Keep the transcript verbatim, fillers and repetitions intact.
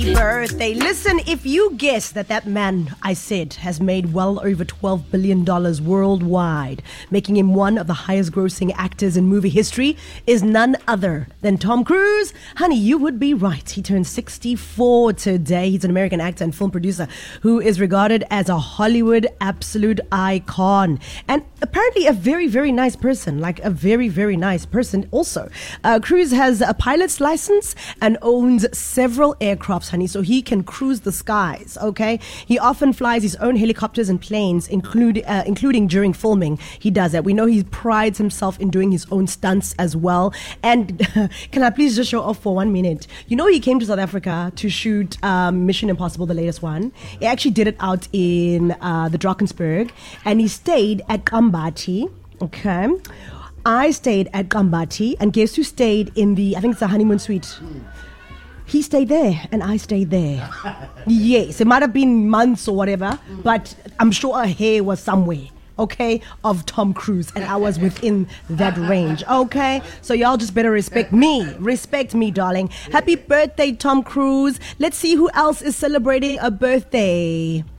birthday. Listen, if you guess that that man I said has made well over twelve billion dollars worldwide, making him one of the highest grossing actors in movie history, is none other than Tom Cruise, honey, you would be right. He turned sixty-four today. He's an American actor and film producer who is regarded as a Hollywood absolute icon. And apparently a very, very nice person, like a very, very nice person also. Uh, Cruise has a pilot's license and owns several aircrafts, honey, so he can cruise the skies, okay? He often flies his own helicopters and planes, include, uh, including during filming. He does that. We know he prides himself in doing his own stunts as well. And can I please just show off for one minute? You know, he came to South Africa to shoot um, Mission Impossible, the latest one. He actually did it out in uh, the Drakensberg, and he stayed at Kambati, okay? I stayed at Kambati, and guess who stayed in the, I think it's the honeymoon suite? He stayed there, and I stayed there. Yes, it might have been months or whatever, but I'm sure a hair was somewhere, okay, of Tom Cruise, and I was within that range, okay? So y'all just better respect me. Respect me, darling. Happy birthday, Tom Cruise. Let's see who else is celebrating a birthday.